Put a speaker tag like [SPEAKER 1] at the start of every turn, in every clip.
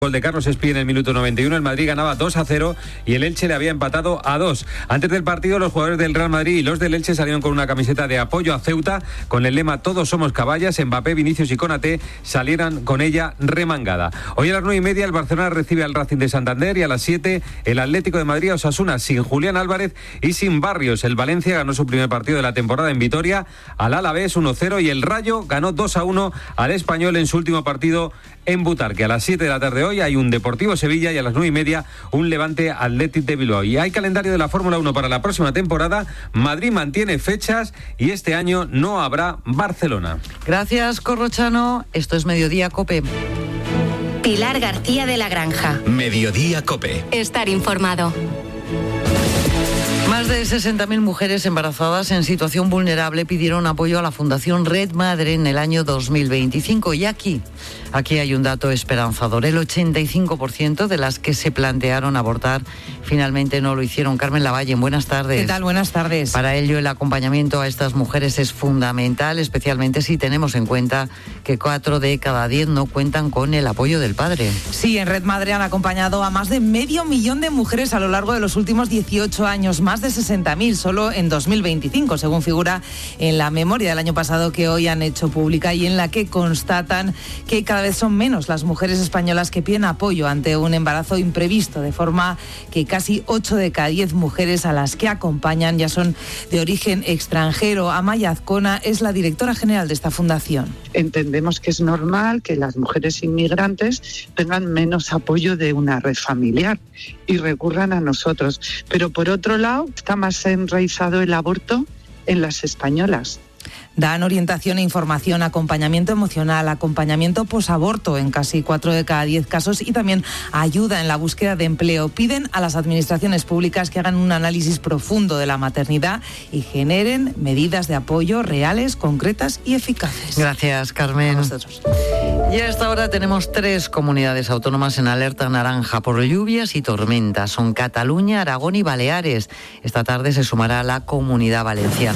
[SPEAKER 1] Gol de Carlos Espí en el minuto 91, el Madrid ganaba 2-0 y el Elche le había empatado a 2. Antes del partido, los jugadores del Real Madrid y los del Elche salieron con una camiseta de apoyo a Ceuta, con el lema "Todos somos caballas". Mbappé, Vinicius y Konaté salieran con ella remangada. Hoy a las 9:30 el Barcelona recibe al Racing de Santander y a las 7 el Atlético de Madrid a Osasuna, sin Julián Álvarez y sin Barrios. El Valencia ganó su primer partido de la temporada en Vitoria al Alavés 1-0 y el Rayo ganó 2-1 al Español en su último partido en Butarque. A las 7 de la tarde hoy hay un Deportivo Sevilla y a las 9:30 un Levante Athletic de Bilbao. Y hay calendario de la Fórmula 1 para la próxima temporada. Madrid mantiene fechas y este año no habrá Barcelona.
[SPEAKER 2] Gracias, Corrochano. Esto es Mediodía COPE.
[SPEAKER 3] Pilar García de la Granja.
[SPEAKER 4] Mediodía COPE.
[SPEAKER 3] Estar informado.
[SPEAKER 2] Más de 60.000 mujeres embarazadas en situación vulnerable pidieron apoyo a la Fundación Red Madre en el año 2025. Y aquí hay un dato esperanzador. El 85% de las que se plantearon abortar finalmente no lo hicieron. Carmen Lavalle, buenas tardes.
[SPEAKER 5] ¿Qué tal? Buenas tardes.
[SPEAKER 2] Para ello, el acompañamiento a estas mujeres es fundamental, especialmente si tenemos en cuenta que 4 de cada 10 no cuentan con el apoyo del padre.
[SPEAKER 5] Sí, en Red Madre han acompañado a más de 500.000 de mujeres a lo largo de los últimos 18 años, más de 60.000 solo en 2025, según figura en la memoria del año pasado que hoy han hecho pública y en la que constatan que cada vez son menos las mujeres españolas que piden apoyo ante un embarazo imprevisto, de forma que casi 8 de cada 10 mujeres a las que acompañan ya son de origen extranjero. Amaya Azcona es la directora general de esta fundación.
[SPEAKER 6] Entendemos que es normal que las mujeres inmigrantes tengan menos apoyo de una red familiar y recurran a nosotros. Pero por otro lado, está más enraizado el aborto en las españolas.
[SPEAKER 5] Dan orientación e información, acompañamiento emocional, acompañamiento posaborto en casi 4 de cada 10 casos y también ayuda en la búsqueda de empleo. Piden a las administraciones públicas que hagan un análisis profundo de la maternidad y generen medidas de apoyo reales, concretas y eficaces.
[SPEAKER 2] Gracias, Carmen.
[SPEAKER 5] A vosotros.
[SPEAKER 2] Y a esta hora tenemos 3 comunidades autónomas en alerta naranja por lluvias y tormentas. Son Cataluña, Aragón y Baleares. Esta tarde se sumará la Comunidad Valenciana.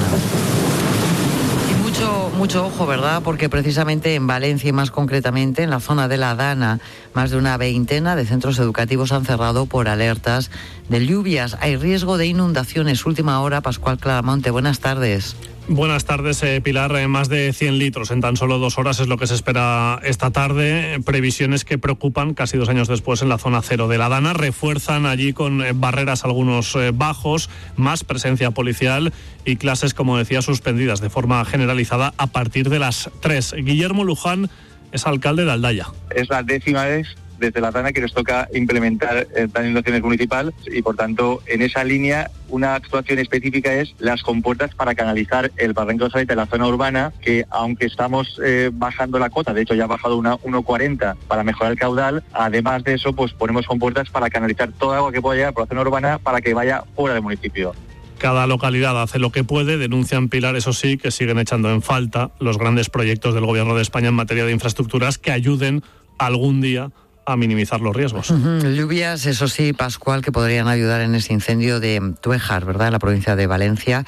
[SPEAKER 2] Mucho ojo, ¿verdad? Porque precisamente en Valencia y más concretamente en la zona de la Dana, más de una veintena de centros educativos han cerrado por alertas de lluvias. Hay riesgo de inundaciones. Última hora, Pascual Claramonte, buenas tardes.
[SPEAKER 7] Buenas tardes, Pilar. Más de 100 litros en tan solo 2 horas es lo que se espera esta tarde. Previsiones que preocupan casi 2 años después en la zona cero de la Dana. Refuerzan allí con barreras algunos bajos, más presencia policial y clases, como decía, suspendidas de forma generalizada a partir de las 3. Guillermo Luján es alcalde de Aldaya.
[SPEAKER 8] Es la 10ª vez desde la Dana que nos toca implementar el plan de inundaciones municipal y, por tanto, en esa línea una actuación específica es las compuertas para canalizar el barranco de Jaleta de la zona urbana, que aunque estamos bajando la cota, de hecho ya ha bajado una 1,40 para mejorar el caudal, además de eso pues ponemos compuertas para canalizar toda agua que pueda llegar por la zona urbana para que vaya fuera del municipio.
[SPEAKER 7] Cada localidad hace lo que puede, denuncian, Pilar, eso sí, que siguen echando en falta los grandes proyectos del Gobierno de España en materia de infraestructuras que ayuden algún día a minimizar los riesgos.
[SPEAKER 2] Lluvias, eso sí, Pascual, que podrían ayudar en ese incendio de Tuéjar, ¿verdad?, en la provincia de Valencia.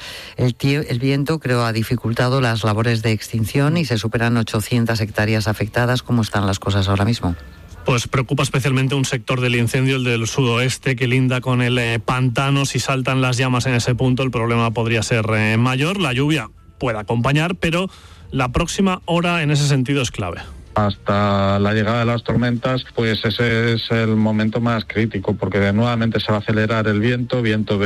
[SPEAKER 2] El viento, creo, ha dificultado las labores de extinción y se superan 800 hectáreas afectadas. ¿Cómo están las cosas ahora mismo?
[SPEAKER 7] Pues preocupa especialmente un sector del incendio, el del sudoeste, que linda con el pantano. Si saltan las llamas en ese punto, el problema podría ser mayor. La lluvia puede acompañar, pero la próxima hora en ese sentido es clave.
[SPEAKER 9] Hasta la llegada de las tormentas, pues ese es el momento más crítico, porque nuevamente se va a acelerar el viento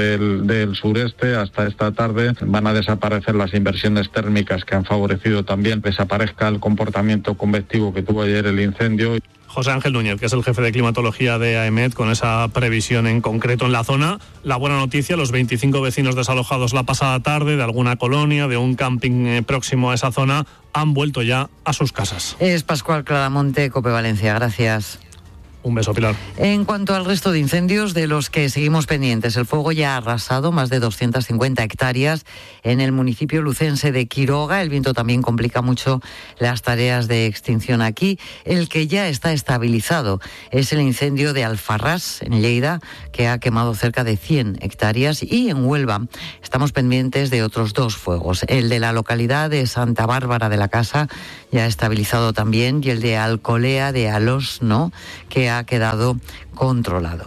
[SPEAKER 9] del sureste. Hasta esta tarde van a desaparecer las inversiones térmicas que han favorecido también que desaparezca el comportamiento convectivo que tuvo ayer el incendio.
[SPEAKER 7] José Ángel Núñez, que es el jefe de climatología de AEMET, con esa previsión en concreto en la zona. La buena noticia, los 25 vecinos desalojados la pasada tarde de alguna colonia, de un camping próximo a esa zona, han vuelto ya a sus casas.
[SPEAKER 2] Es Pascual Claramonte, COPE Valencia. Gracias.
[SPEAKER 7] Un beso, Pilar.
[SPEAKER 2] En cuanto al resto de incendios de los que seguimos pendientes, el fuego ya ha arrasado más de 250 hectáreas en el municipio lucense de Quiroga. El viento también complica mucho las tareas de extinción aquí. El que ya está estabilizado es el incendio de Alfarrás, en Lleida, que ha quemado cerca de 100 hectáreas. Y en Huelva estamos pendientes de otros 2 fuegos. El de la localidad de Santa Bárbara de la Casa ya ha estabilizado también, y el de Alcolea de Alosno, que ha quedado controlado.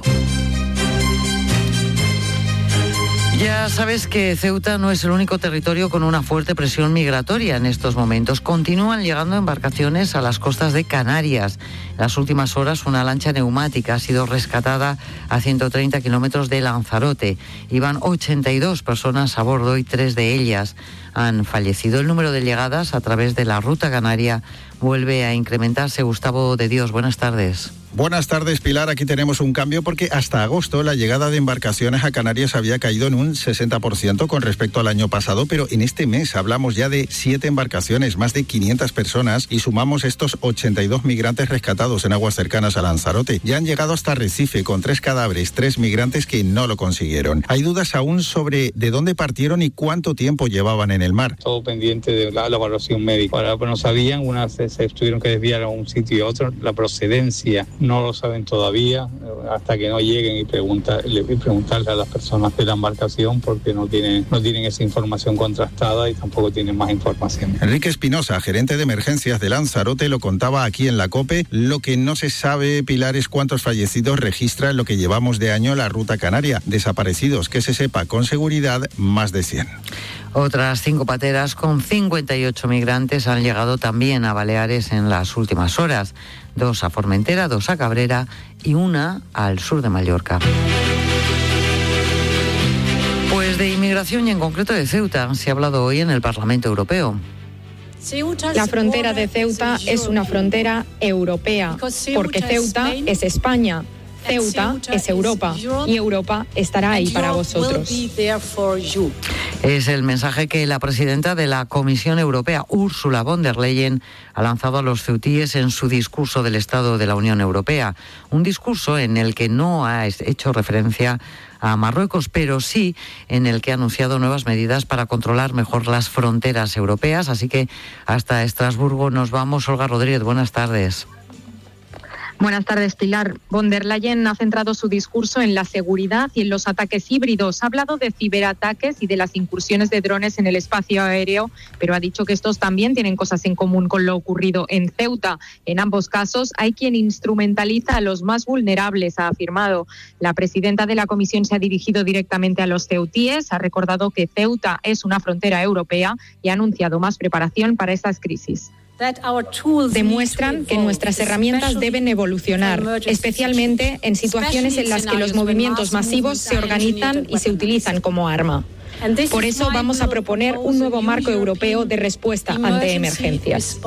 [SPEAKER 2] Ya sabes que Ceuta no es el único territorio con una fuerte presión migratoria en estos momentos. Continúan llegando embarcaciones a las costas de Canarias. En las últimas horas, una lancha neumática ha sido rescatada a 130 kilómetros de Lanzarote. Iban 82 personas a bordo y 3 de ellas han fallecido. El número de llegadas a través de la ruta canaria vuelve a incrementarse. Gustavo de Dios, buenas tardes.
[SPEAKER 4] Buenas tardes, Pilar. Aquí tenemos un cambio porque hasta agosto la llegada de embarcaciones a Canarias había caído en un 60% con respecto al año pasado, pero en este mes hablamos ya de 7 embarcaciones, más de 500 personas y sumamos estos 82 migrantes rescatados en aguas cercanas a Lanzarote. Ya han llegado hasta Recife con 3 cadáveres, 3 migrantes que no lo consiguieron. Hay dudas aún sobre de dónde partieron y cuánto tiempo llevaban en el mar.
[SPEAKER 10] Todo pendiente de la evaluación médica. Ahora no sabían, unas se tuvieron que desviar a un sitio y a otro. La procedencia no lo saben todavía, hasta que no lleguen y preguntarle a las personas de la embarcación, porque no tienen esa información contrastada y tampoco tienen más información.
[SPEAKER 4] Enrique Espinosa, gerente de emergencias de Lanzarote, lo contaba aquí en la COPE. Lo que no se sabe, Pilar, es cuántos fallecidos registra en lo que llevamos de año la ruta canaria. Desaparecidos, que se sepa con seguridad, más de 100.
[SPEAKER 2] Otras 5 pateras con 58 migrantes han llegado también a Baleares en las últimas horas. 2 a Formentera, 2 a Cabrera y 1 al sur de Mallorca. Pues de inmigración y en concreto de Ceuta se ha hablado hoy en el Parlamento Europeo.
[SPEAKER 11] La frontera de Ceuta es una frontera europea, porque Ceuta es España. Ceuta es Europa y Europa estará ahí para vosotros.
[SPEAKER 2] Es el mensaje que la presidenta de la Comisión Europea, Ursula von der Leyen, ha lanzado a los ceutíes en su discurso del Estado de la Unión Europea. Un discurso en el que no ha hecho referencia a Marruecos, pero sí en el que ha anunciado nuevas medidas para controlar mejor las fronteras europeas. Así que hasta Estrasburgo nos vamos. Olga Rodríguez, buenas tardes.
[SPEAKER 11] Buenas tardes, Pilar. Von der Leyen ha centrado su discurso en la seguridad y en los ataques híbridos. Ha hablado de ciberataques y de las incursiones de drones en el espacio aéreo, pero ha dicho que estos también tienen cosas en común con lo ocurrido en Ceuta. En ambos casos hay quien instrumentaliza a los más vulnerables, ha afirmado. La presidenta de la Comisión se ha dirigido directamente a los ceutíes, ha recordado que Ceuta es una frontera europea y ha anunciado más preparación para estas crisis. Demuestran que nuestras herramientas deben evolucionar, especialmente en situaciones en las que los movimientos masivos se organizan y se utilizan como arma. Por eso vamos a proponer un nuevo marco europeo de respuesta ante emergencias.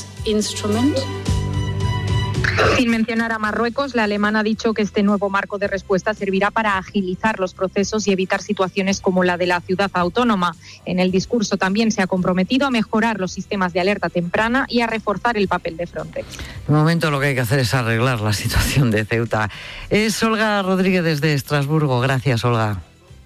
[SPEAKER 11] Sin mencionar a Marruecos, la alemana ha dicho que este nuevo marco de respuesta servirá para agilizar los procesos y evitar situaciones como la de la ciudad autónoma. En el discurso también se ha comprometido a mejorar los sistemas de alerta temprana y a reforzar el papel de Frontex.
[SPEAKER 2] De momento lo que hay que hacer es arreglar la situación de Ceuta. Es Olga Rodríguez desde Estrasburgo. Gracias, Olga.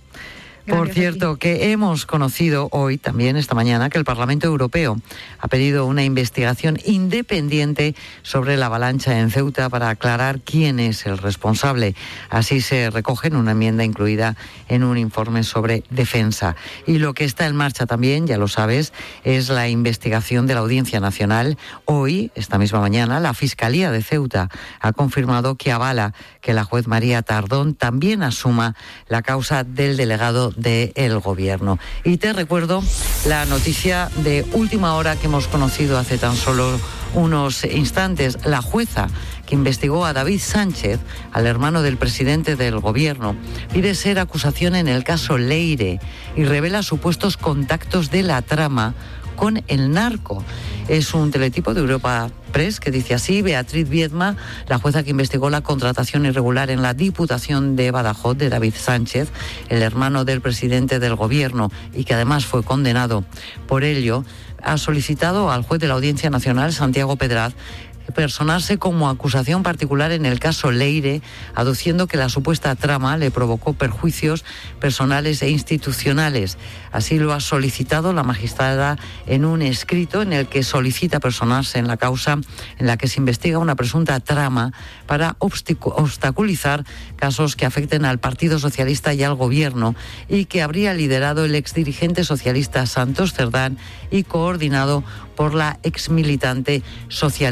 [SPEAKER 2] Por cierto, que hemos conocido hoy, también esta mañana, que el Parlamento Europeo ha pedido una investigación independiente sobre la avalancha en Ceuta para aclarar quién es el responsable. Así se recoge en una enmienda incluida en un informe sobre defensa. Y lo que está en marcha también, ya lo sabes, es la investigación de la Audiencia Nacional. Hoy, esta misma mañana, la Fiscalía de Ceuta ha confirmado que avala que la juez María Tardón también asuma la causa del delegado del Gobierno. Y te recuerdo la noticia de última hora que hemos conocido hace tan solo unos instantes. La jueza que investigó a David Sánchez, al hermano del presidente del Gobierno, pide ser acusación en el caso Leire y revela supuestos contactos de la trama con el narco. Es un teletipo de Europa Press que dice así: Beatriz Viedma, la jueza que investigó la contratación irregular en la Diputación de Badajoz de David Sánchez, el hermano del presidente del Gobierno, y que además fue condenado por ello, ha solicitado al juez de la Audiencia Nacional, Santiago Pedraz, personarse como acusación particular en el caso Leire, aduciendo que la supuesta trama le provocó perjuicios personales e institucionales. Así lo ha solicitado la magistrada en un escrito en el que solicita personarse en la causa en la que se investiga una presunta trama para obstaculizar casos que afecten al Partido Socialista y al Gobierno, y que habría liderado el exdirigente socialista Santos Cerdán y coordinado por la exmilitante socialista.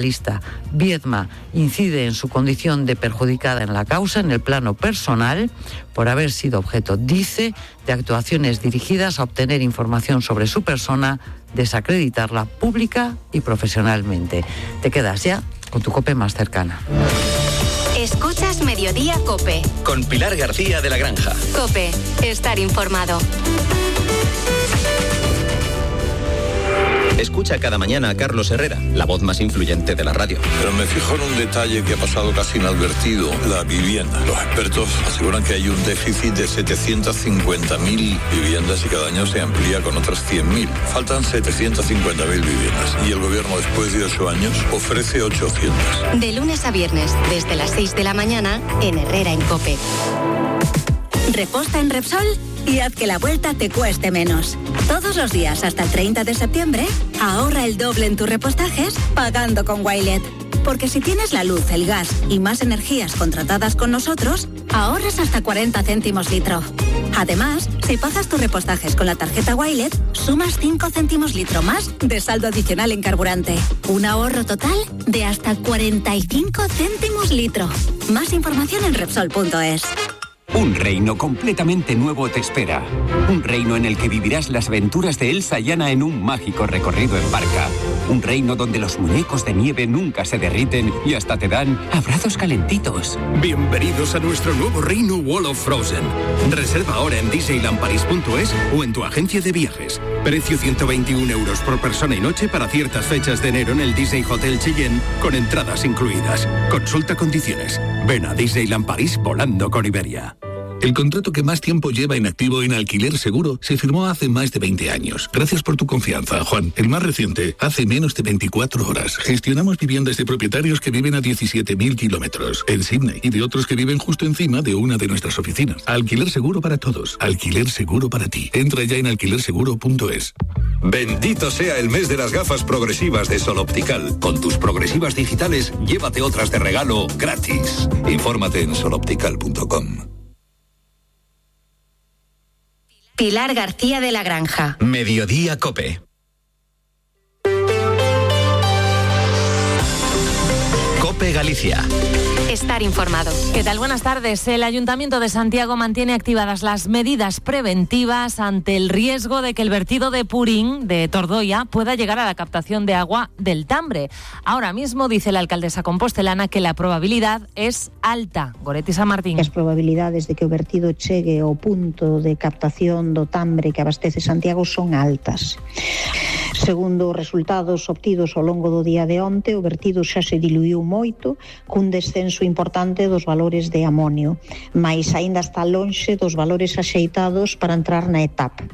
[SPEAKER 2] Viedma incide en su condición de perjudicada en la causa en el plano personal por haber sido objeto, dice, de actuaciones dirigidas a obtener información sobre su persona, desacreditarla pública y profesionalmente. Te quedas ya con tu COPE más cercana.
[SPEAKER 3] Escuchas Mediodía COPE.
[SPEAKER 12] Con Pilar García de la Granja.
[SPEAKER 3] COPE, estar informado.
[SPEAKER 12] Escucha cada mañana a Carlos Herrera, la voz más influyente de la radio.
[SPEAKER 13] Pero me fijo en un detalle que ha pasado casi inadvertido, la vivienda. Los expertos aseguran que hay un déficit de 750.000 viviendas y cada año se amplía con otras 100.000. Faltan 750.000 viviendas y el gobierno, después de 8 años, ofrece 800.
[SPEAKER 3] De lunes a viernes, desde las 6 de la mañana, en Herrera en COPE. Reposta en Repsol y haz que la vuelta te cueste menos. Todos los días hasta el 30 de septiembre, ahorra el doble en tus repostajes pagando con Wilet. Porque si tienes la luz, el gas y más energías contratadas con nosotros, ahorras hasta 40 céntimos litro. Además, si pagas tus repostajes con la tarjeta Wilet, sumas 5 céntimos litro más de saldo adicional en carburante. Un ahorro total de hasta 45 céntimos litro. Más información en Repsol.es.
[SPEAKER 14] Un reino completamente nuevo te espera. Un reino en el que vivirás las aventuras de Elsa y Anna en un mágico recorrido en barca. Un reino donde los muñecos de nieve nunca se derriten y hasta te dan abrazos calentitos.
[SPEAKER 15] Bienvenidos a nuestro nuevo reino Wall of Frozen. Reserva ahora en disneylandparis.es o en tu agencia de viajes. Precio 121 € por persona y noche para ciertas fechas de enero en el Disney Hotel Cheyenne con entradas incluidas. Consulta condiciones. Ven a Disneyland París volando con Iberia.
[SPEAKER 16] El contrato que más tiempo lleva en activo en Alquiler Seguro se firmó hace más de 20 años. Gracias por tu confianza, Juan. El más reciente, hace menos de 24 horas. Gestionamos viviendas de propietarios que viven a 17.000 kilómetros en Sydney y de otros que viven justo encima de una de nuestras oficinas. Alquiler Seguro para todos. Alquiler Seguro para ti. Entra ya en alquilerseguro.es.
[SPEAKER 15] Bendito sea el mes de las gafas progresivas de Sol Optical. Con tus progresivas digitales, llévate otras de regalo gratis. Infórmate en soloptical.com.
[SPEAKER 3] Pilar García de la Granja.
[SPEAKER 12] Mediodía COPE. COPE Galicia.
[SPEAKER 3] Estar informado.
[SPEAKER 17] ¿Qué tal? Buenas tardes. El Ayuntamiento de Santiago mantiene activadas las medidas preventivas ante el riesgo de que el vertido de Purín, de Tordoia, pueda llegar a la captación de agua del Tambre. Ahora mismo dice la alcaldesa compostelana que la probabilidad es alta. Goretti San Martín.
[SPEAKER 18] As probabilidades de que o vertido chegue ao punto de captación do Tambre que abastece Santiago son altas. Segundo os resultados obtidos ao longo do día de onte, o vertido xa se diluiu moito, cun descenso importante dos valores de amonio, mais aínda está lonxe dos valores axeitados para entrar na etapa.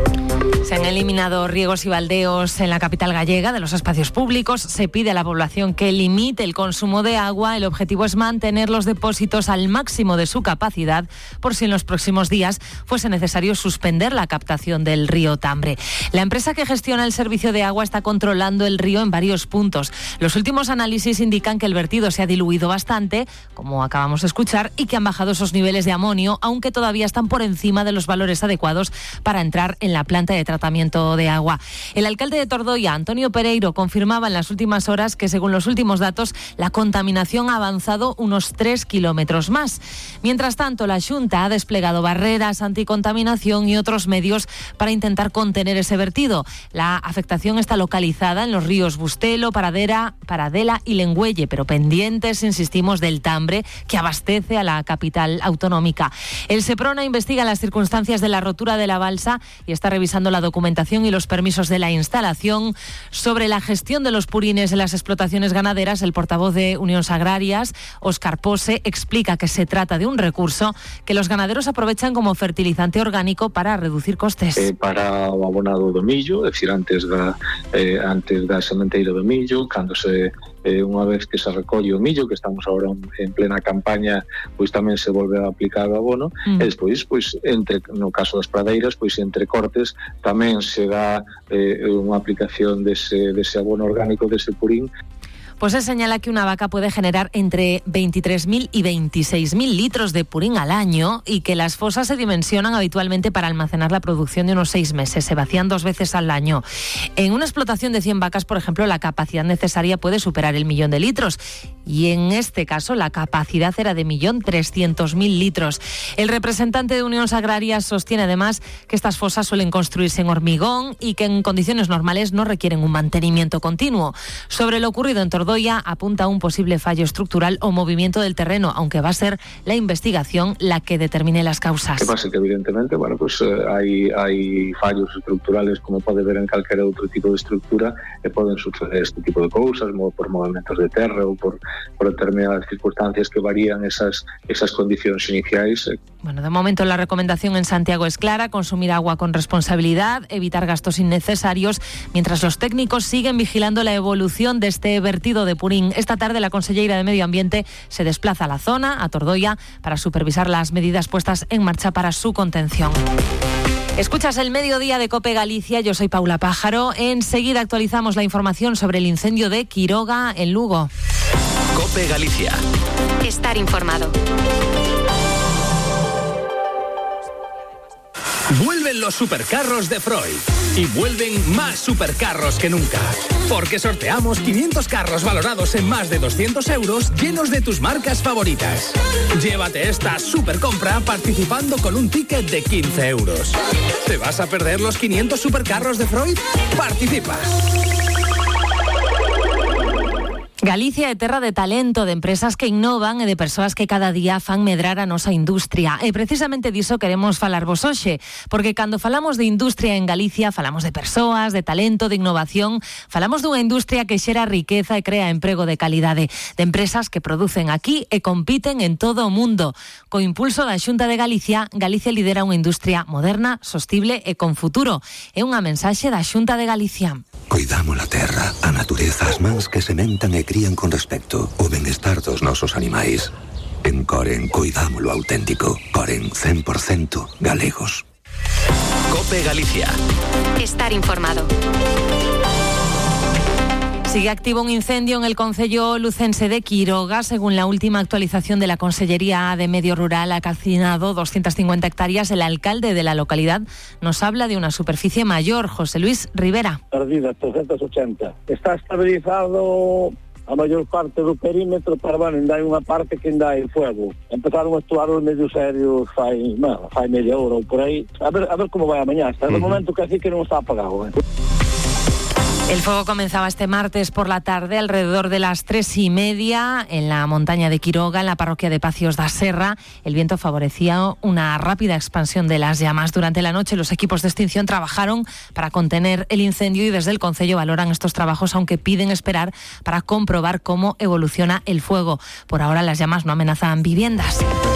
[SPEAKER 17] Se han eliminado riegos y baldeos en la capital gallega de los espacios públicos. Se pide a la población que limite el consumo de agua. El objetivo es mantener los depósitos al máximo de su capacidad por si en los próximos días fuese necesario suspender la captación del río Tambre. La empresa que gestiona el servicio de agua está controlando el río en varios puntos. Los últimos análisis indican que el vertido se ha diluido bastante, como acabamos de escuchar, y que han bajado esos niveles de amonio, aunque todavía están por encima de los valores adecuados para entrar en la planta de tratamiento de agua. El alcalde de Tordoia, Antonio Pereiro, confirmaba en las últimas horas que, según los últimos datos, la contaminación ha avanzado unos 3 kilómetros más. Mientras tanto, la Xunta ha desplegado barreras anticontaminación y otros medios para intentar contener ese vertido. La afectación está localizada en los ríos Bustelo, Paradela y Lengüelle, pero pendientes, insistimos, del Tambre, que abastece a la capital autonómica. El Seprona investiga las circunstancias de la rotura de la balsa y está revisando la documentación y los permisos de la instalación. Sobre la gestión de los purines en las explotaciones ganaderas, el portavoz de Unión Agrarias, Óscar Pose, explica que se trata de un recurso que los ganaderos aprovechan como fertilizante orgánico para reducir costes.
[SPEAKER 9] Para o abonado do millo, é dicir, antes da sementeira do millo, cando se unha vez que se recolle o millo, que estamos agora en plena campaña, pois tamén se volve a aplicar o abono, e despois, pois, no caso das pradeiras, pois entre cortes tamén se dá unha aplicación dese abono orgánico, dese purín.
[SPEAKER 17] Pues se señala que una vaca puede generar entre 23.000 y 26.000 litros de purín al año y que las fosas se dimensionan habitualmente para almacenar la producción de unos 6 meses. Se vacían 2 veces al año. En una explotación de 100 vacas, por ejemplo, la capacidad necesaria puede superar el 1.000.000 de litros. Y en este caso, la capacidad era de 1.300.000 litros. El representante de Unión Agrarias sostiene además que estas fosas suelen construirse en hormigón y que en condiciones normales no requieren un mantenimiento continuo. Sobre lo ocurrido en Tordoya, apunta a un posible fallo estructural o movimiento del terreno, aunque va a ser la investigación la que determine las causas.
[SPEAKER 19] Que pasa que evidentemente, hai fallos estructurales, como pode ver en calquera outro tipo de estructura, e poden suceder este tipo de cousas, por movimentos de terra ou por determinadas circunstancias que varían esas condicións iniciais.
[SPEAKER 17] Bueno, de momento la recomendación en Santiago es clara: consumir agua con responsabilidad, evitar gastos innecesarios, mientras los técnicos siguen vigilando la evolución de este vertido de purín. Esta tarde la conselleira de Medio Ambiente se desplaza a la zona, a Tordoya, para supervisar las medidas puestas en marcha para su contención. Escuchas el Mediodía de COPE Galicia, yo soy Paula Pájaro. Enseguida actualizamos la información sobre el incendio de Quiroga en Lugo.
[SPEAKER 12] COPE Galicia.
[SPEAKER 3] Estar informado.
[SPEAKER 20] Vuelven los supercarros de Freud y vuelven más supercarros que nunca, porque sorteamos 500 carros valorados en más de 200 euros llenos de tus marcas favoritas. Llévate esta supercompra participando con un ticket de 15 euros. ¿Te vas a perder los 500 supercarros de Freud? Participa.
[SPEAKER 17] Galicia é terra de talento, de empresas que innovan e de persoas que cada día fan medrar a nosa industria. E precisamente diso queremos falarvos hoxe, porque cando falamos de industria en Galicia, falamos de persoas, de talento, de innovación, falamos dunha industria que xera riqueza e crea emprego de calidade, de empresas que producen aquí e compiten en todo o mundo. Co impulso da Xunta de Galicia, Galicia lidera unha industria moderna, sostible e con futuro. É unha mensaxe da Xunta de Galicia.
[SPEAKER 21] Cuidamos a terra, a natureza, as mans que sementan e crían con respecto, o benestar dos nosos animais. En Coren cuidamos lo auténtico. Coren 100% galegos.
[SPEAKER 12] COPE Galicia.
[SPEAKER 3] Estar informado.
[SPEAKER 17] Sigue activo un incendio en el concello lucense de Quiroga. Según la última actualización de la Consellería de Medio Rural, ha calcinado 250 hectáreas. El alcalde de la localidad nos habla de una superficie mayor. José Luis Rivera.
[SPEAKER 22] Perdidas 380. Está estabilizado a maior parte do perímetro, pero ainda hai unha parte que ainda hai fuego. Empezaron a actuar os medios serios fai media hora ou por aí. A ver como vai amanhã. Hasta el momento que así que non está apagado.
[SPEAKER 17] El fuego comenzaba este martes por la tarde, alrededor de las 3:30, en la montaña de Quiroga, en la parroquia de Pacios da Serra. El viento favorecía una rápida expansión de las llamas. Durante la noche los equipos de extinción trabajaron para contener el incendio y desde el concello valoran estos trabajos, aunque piden esperar para comprobar cómo evoluciona el fuego. Por ahora las llamas no amenazan viviendas.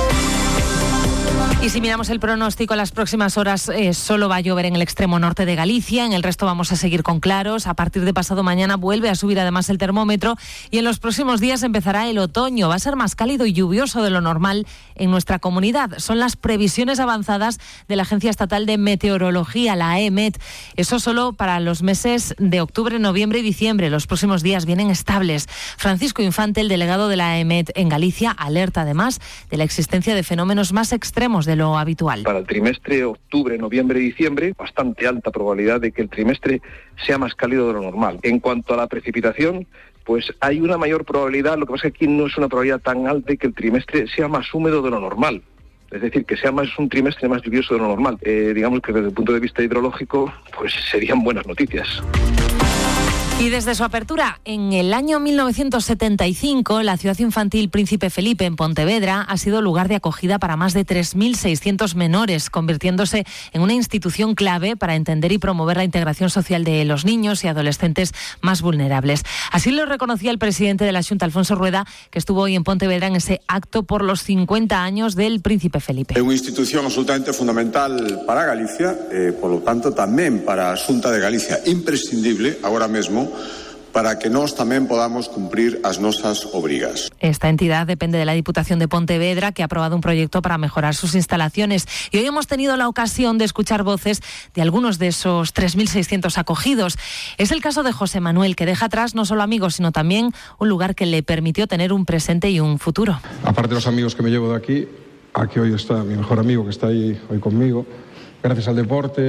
[SPEAKER 17] Y si miramos el pronóstico, las próximas horas solo va a llover en el extremo norte de Galicia, en el resto vamos a seguir con claros. A partir de pasado mañana vuelve a subir además el termómetro y en los próximos días empezará el otoño. Va a ser más cálido y lluvioso de lo normal en nuestra comunidad. Son las previsiones avanzadas de la Agencia Estatal de Meteorología, la AEMET. Eso solo para los meses de octubre, noviembre y diciembre. Los próximos días vienen estables. Francisco Infante, el delegado de la AEMET en Galicia, alerta además de la existencia de fenómenos más extremos de lo habitual.
[SPEAKER 23] Para el trimestre octubre, noviembre y diciembre, bastante alta probabilidad de que el trimestre sea más cálido de lo normal. En cuanto a la precipitación, pues hay una mayor probabilidad, lo que pasa es que aquí no es una probabilidad tan alta de que el trimestre sea más húmedo de lo normal. Es decir, que sea un trimestre más lluvioso de lo normal. Digamos que desde el punto de vista hidrológico, pues serían buenas noticias.
[SPEAKER 17] Y desde su apertura en el año 1975, la ciudad infantil Príncipe Felipe en Pontevedra ha sido lugar de acogida para más de 3.600 menores, convirtiéndose en una institución clave para entender y promover la integración social de los niños y adolescentes más vulnerables. Así lo reconocía el presidente de la Xunta, Alfonso Rueda, que estuvo hoy en Pontevedra en ese acto por los 50 años del Príncipe Felipe.
[SPEAKER 24] É unha institución absolutamente fundamental para Galicia, por lo tanto tamén para a Xunta de Galicia, imprescindible agora mesmo para que nós tamén podamos cumprir as nosas obrigas.
[SPEAKER 17] Esta entidad depende de la Diputación de Pontevedra, que ha aprobado un proyecto para mejorar sus instalaciones. Y hoy hemos tenido la ocasión de escuchar voces de algunos de esos 3.600 acogidos. Es el caso de José Manuel, que deja atrás no solo amigos, sino también un lugar que le permitió tener un presente y un futuro.
[SPEAKER 1] Aparte de los amigos que me llevo de aquí hoy está mi mejor amigo que está ahí hoy conmigo. Gracias al deporte,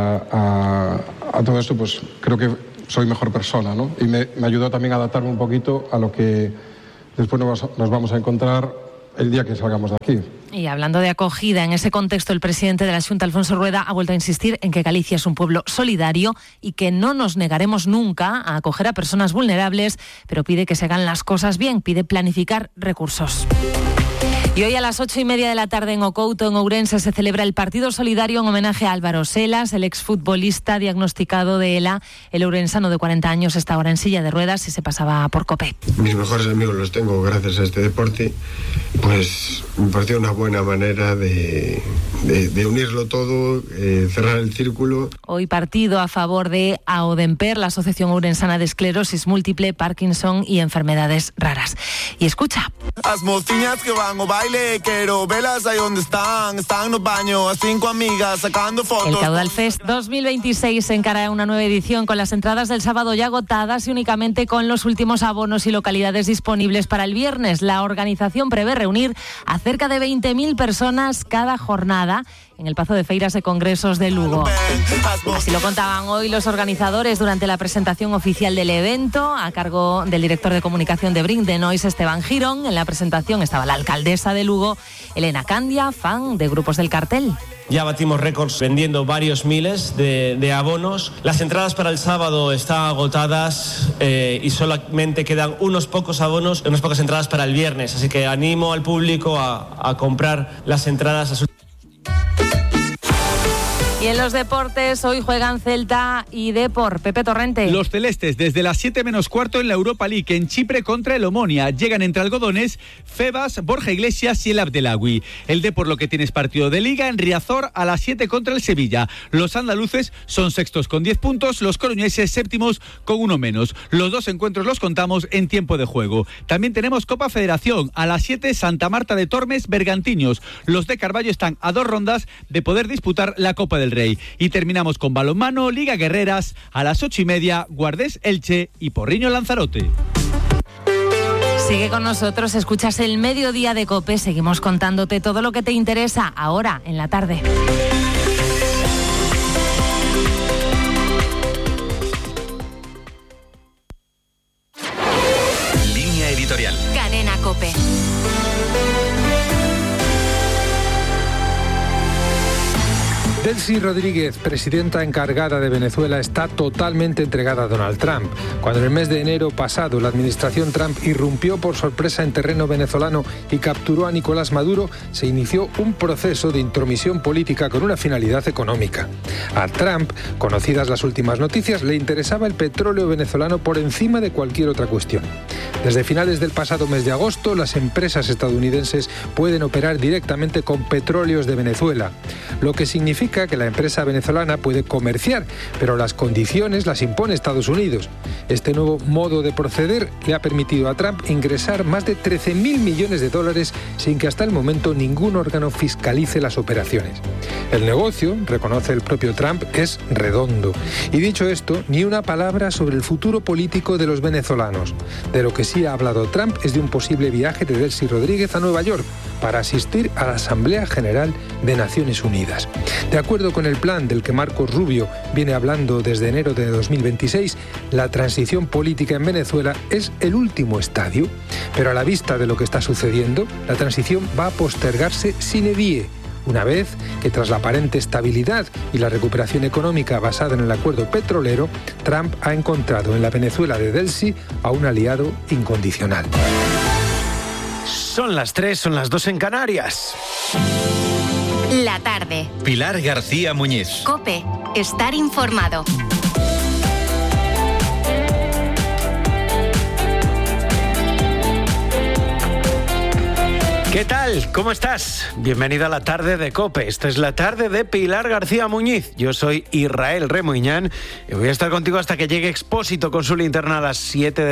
[SPEAKER 1] a todo esto, pues creo que soy mejor persona, ¿no? Y me ayudó también a adaptarme un poquito a lo que después nos vamos a encontrar el día que salgamos de aquí.
[SPEAKER 17] Y hablando de acogida, en ese contexto el presidente de la Xunta, Alfonso Rueda, ha vuelto a insistir en que Galicia es un pueblo solidario y que no nos negaremos nunca a acoger a personas vulnerables, pero pide que se hagan las cosas bien, pide planificar recursos. Y hoy a las 8:30 de la tarde en Ocouto, en Ourense, se celebra el Partido Solidario en homenaje a Álvaro Selas, el exfutbolista diagnosticado de ELA. El ourensano de 40 años está ahora en silla de ruedas y se pasaba por COPE.
[SPEAKER 5] Mis mejores amigos los tengo gracias a este deporte. Pues me pareció una buena manera de unirlo todo, cerrar el círculo.
[SPEAKER 17] Hoy partido a favor de AODEMPER, la Asociación Ourensana de Esclerosis Múltiple, Parkinson y Enfermedades Raras. Y escucha.
[SPEAKER 6] As mociñas que van o baile, quiero velas ahí donde están los baños, a 5 amigas sacando fotos.
[SPEAKER 17] El Caudal Fest 2026 se encara una nueva edición con las entradas del sábado ya agotadas y únicamente con los últimos abonos y localidades disponibles para el viernes. La organización prevé reunir a cerca de 20.000 personas cada jornada en el Pazo de Feiras e Congresos de Lugo. Así lo contaban hoy los organizadores durante la presentación oficial del evento, a cargo del director de comunicación de Bring the Noise, Esteban Girón. En la presentación estaba la alcaldesa de Lugo, Elena Candia, fan de grupos del cartel.
[SPEAKER 8] Ya batimos récords vendiendo varios miles de abonos. Las entradas para el sábado están agotadas y solamente quedan unos pocos abonos, unas pocas entradas para el viernes. Así que animo al público a comprar las entradas a su...
[SPEAKER 17] Y en los deportes, hoy juegan Celta y Depor. Pepe Torrente.
[SPEAKER 25] Los celestes, desde las 7:15 en la Europa League, en Chipre contra el Omonia. Llegan entre algodones Febas, Borja Iglesias y el Abdelawi. El Depor lo que tiene es partido de Liga en Riazor a las 7 contra el Sevilla. Los andaluces son sextos con 10 puntos, los coruñeses séptimos con 1 menos. Los dos encuentros los contamos en tiempo de juego. También tenemos Copa Federación. A las 7, Santa Marta de Tormes, Bergantiños. Los de Carballo están a 2 rondas de poder disputar la Copa del Rey. Y terminamos con balonmano, Liga Guerreras, a las 8:30, Guardés Elche y Porriño Lanzarote.
[SPEAKER 17] Sigue con nosotros, escuchas el Mediodía de COPE, seguimos contándote todo lo que te interesa ahora en la tarde.
[SPEAKER 26] Línea editorial.
[SPEAKER 3] Cadena COPE.
[SPEAKER 27] Delcy Rodríguez, presidenta encargada de Venezuela, está totalmente entregada a Donald Trump. Cuando en el mes de enero pasado la administración Trump irrumpió por sorpresa en terreno venezolano y capturó a Nicolás Maduro, se inició un proceso de intromisión política con una finalidad económica. A Trump, conocidas las últimas noticias, le interesaba el petróleo venezolano por encima de cualquier otra cuestión. Desde finales del pasado mes de agosto, las empresas estadounidenses pueden operar directamente con petróleos de Venezuela, lo que significa que la empresa venezolana puede comerciar, pero las condiciones las impone Estados Unidos. Este nuevo modo de proceder le ha permitido a Trump ingresar más de 13.000 millones de dólares sin que hasta el momento ningún órgano fiscalice las operaciones. El negocio, reconoce el propio Trump, es redondo. Y dicho esto, ni una palabra sobre el futuro político de los venezolanos. De lo que sí ha hablado Trump es de un posible viaje de Delcy Rodríguez a Nueva York para asistir a la Asamblea General de Naciones Unidas. De acuerdo con el plan del que Marcos Rubio viene hablando desde enero de 2026, la transición política en Venezuela es el último estadio, pero a la vista de lo que está sucediendo, la transición va a postergarse sine die, una vez que tras la aparente estabilidad y la recuperación económica basada en el acuerdo petrolero, Trump ha encontrado en la Venezuela de Delcy a un aliado incondicional.
[SPEAKER 28] Son las 3, son las 2 en Canarias.
[SPEAKER 3] La tarde.
[SPEAKER 26] Pilar García Muñiz.
[SPEAKER 3] COPE. Estar informado.
[SPEAKER 28] ¿Qué tal? ¿Cómo estás? Bienvenido a la tarde de COPE. Esta es la tarde de Pilar García Muñiz. Yo soy Israel Remuñán y voy a estar contigo hasta que llegue Expósito con su linterna a las 7 de